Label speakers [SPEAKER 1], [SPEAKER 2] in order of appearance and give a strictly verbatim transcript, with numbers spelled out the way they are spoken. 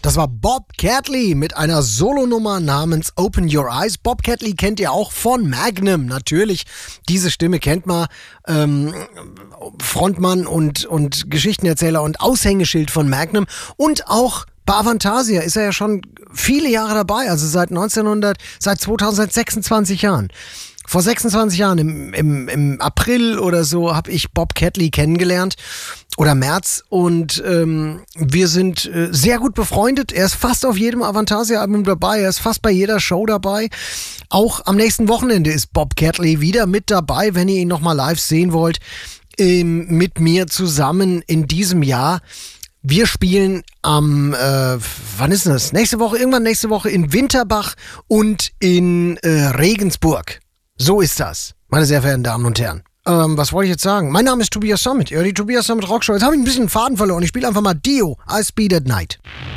[SPEAKER 1] Das war Bob Catley mit einer Solonummer namens Open Your Eyes. Bob Catley kennt ihr auch von Magnum, natürlich. Diese Stimme kennt man. Ähm, Frontmann und, und Geschichtenerzähler und Aushängeschild von Magnum. Und auch bei Avantasia ist er ja schon viele Jahre dabei, also seit neunzehnhundert, seit zweitausend, seit sechsundzwanzig Jahren. Vor sechsundzwanzig Jahren, im, im, im April oder so, habe ich Bob Catley kennengelernt. Oder März. Und ähm, wir sind äh, sehr gut befreundet. Er ist fast auf jedem Avantasia-Album dabei. Er ist fast bei jeder Show dabei. Auch am nächsten Wochenende ist Bob Catley wieder mit dabei, wenn ihr ihn nochmal live sehen wollt. Ähm, mit mir zusammen in diesem Jahr. Wir spielen am, äh, wann ist denn das? Nächste Woche, irgendwann nächste Woche in Winterbach und in äh, Regensburg. So ist das, meine sehr verehrten Damen und Herren. Ähm, was wollte ich jetzt sagen? Mein Name ist Tobias Summit. Ja, die Tobias Summit Rockshow. Jetzt habe ich ein bisschen den Faden verloren. Ich spiele einfach mal Dio, I Speed at Night.